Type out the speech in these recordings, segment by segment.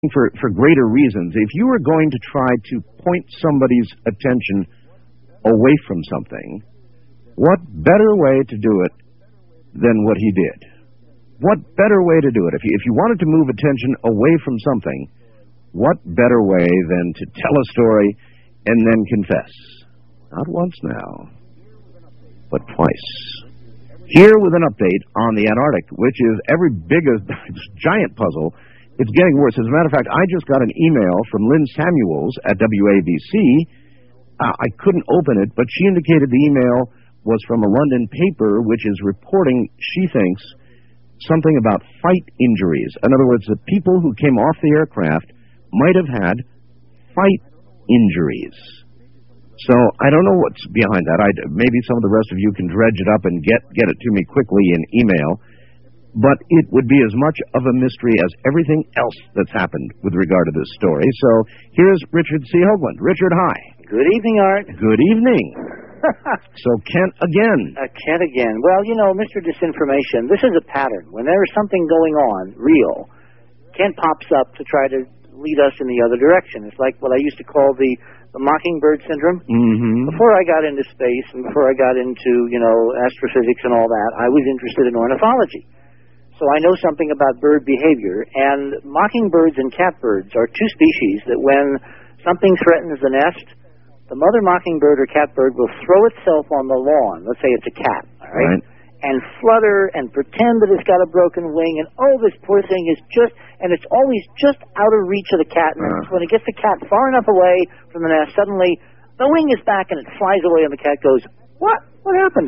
for greater reasons. If you were going to try to point somebody's attention away from something, what better way to do it than what he did? What better way to do it? If you wanted to move attention away from something, what better way than to tell a story and then confess? Not once now, but twice. Here with an update on the Antarctic, which is every big as giant puzzle. It's getting worse. As a matter of fact, I just got an email from Lynn Samuels at WABC. I couldn't open it, but she indicated the email was from a London paper, which is reporting, she thinks, something about fight injuries. In other words, the people who came off the aircraft might have had fight injuries. So I don't know what's behind that. Maybe some of the rest of you can dredge it up and get it to me quickly in email. But it would be as much of a mystery as everything else that's happened with regard to this story. So here's Richard C. Hoagland. Richard, hi. Good evening, Art. Good evening. So Kent again. Kent again. Well, you know, Mr. Disinformation, this is a pattern. When there is something going on, real, Kent pops up to try to lead us in the other direction. It's like what I used to call the mockingbird syndrome. Mm-hmm. Before I got into space and before I got into, astrophysics and all that, I was interested in ornithology. So I know something about bird behavior, and mockingbirds and catbirds are two species that when something threatens the nest, the mother mockingbird or catbird will throw itself on the lawn, let's say it's a cat, all right, and flutter and pretend that it's got a broken wing, and this poor thing is and it's always just out of reach of the cat, and when it gets the cat far enough away from the nest, suddenly the wing is back and it flies away, and the cat goes, What happened?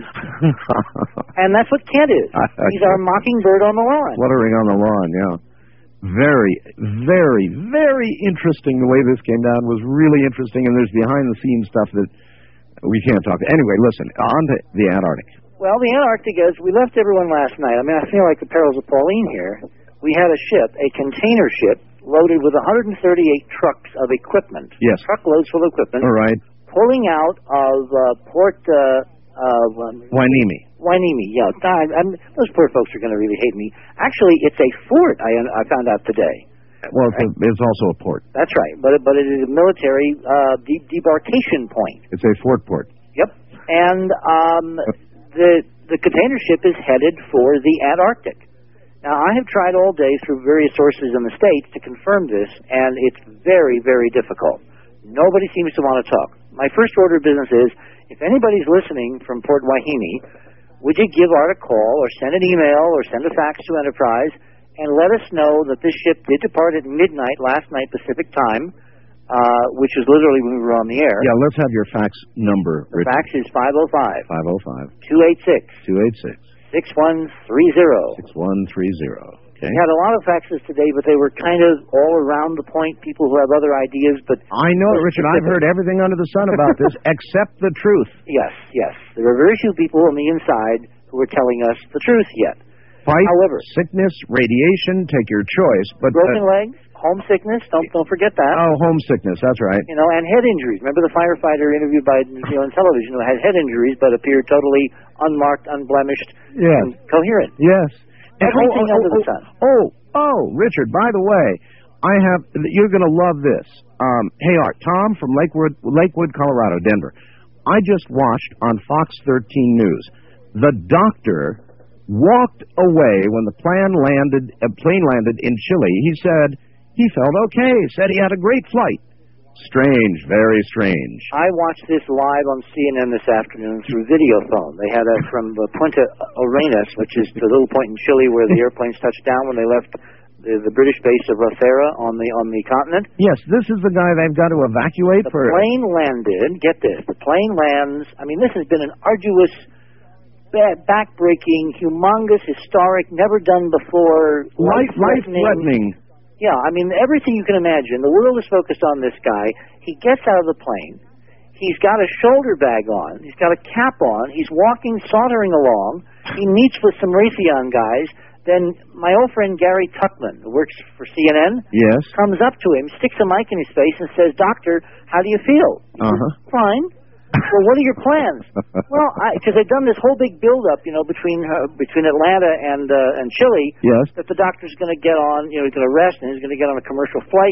And that's what Kent is. He's our mockingbird on the lawn. Fluttering on the lawn, yeah. Very, very, very interesting the way this came down. Was really interesting, and there's behind-the-scenes stuff that we can't talk to. Anyway, listen, on to the Antarctic. Well, the Antarctic is, we left everyone last night. I mean, I feel like the perils of Pauline here. We had a ship, a container ship, loaded with 138 trucks of equipment. Yes. Truckloads full of equipment. All right. Pulling out of Port... Wainimi, yeah. Those poor folks are going to really hate me. Actually, it's a fort, I found out today. Well, it's also a port. That's right, but it is a military debarkation point. It's a fort port. Yep. And the container ship is headed for the Antarctic. Now, I have tried all day through various sources in the States to confirm this, and it's very, very difficult. Nobody seems to want to talk. My first order of business is, if anybody's listening from Port Wainimi, would you give Art a call or send an email or send a fax to Enterprise and let us know that this ship did depart at midnight last night Pacific time, which is literally when we were on the air. Yeah, let's have your fax number. The fax is 505. 505. 286. 286. 6130. 6130. Okay. We had a lot of faxes today, but they were kind of all around the point, people who have other ideas, but... I know, Richard, I've heard everything under the sun about this, except the truth. Yes. There are very few people on the inside who are telling us the truth yet. Fight, however, sickness, radiation, take your choice, but... Broken legs, homesickness, don't forget that. Oh, homesickness, that's right. And head injuries. Remember the firefighter interviewed by New Zealand television who had head injuries but appeared totally unmarked, unblemished, and coherent. Yes. Everything under the sun. Richard, by the way, you're going to love this. Hey, Art, Tom from Lakewood, Colorado, Denver. I just watched on Fox 13 News. The doctor walked away when the plane landed in Chile. He said he felt okay, said he had a great flight. Strange, very strange. I watched this live on CNN this afternoon through Videophone. They had from Punta Arenas, which is the little point in Chile where the airplanes touched down when they left the British base of Rothera on the continent. Yes, this is the guy they've got to evacuate. The plane landed. Get this. The plane lands. I mean, this has been an arduous, back-breaking, humongous, historic, never done before, life-threatening. Yeah, I mean, everything you can imagine. The world is focused on this guy. He gets out of the plane. He's got a shoulder bag on. He's got a cap on. He's walking, sauntering along. He meets with some Raytheon guys. Then my old friend Gary Tuckman, who works for CNN, comes up to him, sticks a mic in his face, and says, "Doctor, how do you feel?" He says, "Fine." Well, what are your plans? Well, because they've done this whole big build-up, between Atlanta and Chile. Yes. That the doctor's going to get on, he's going to rest, and he's going to get on a commercial flight.